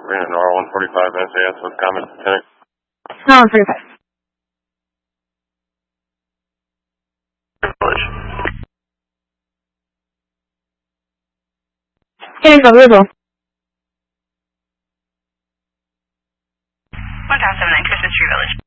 Ran an R145 SAS with comments, Lieutenant. R145. Getting the Louisville. 1079 Christmas Tree Village.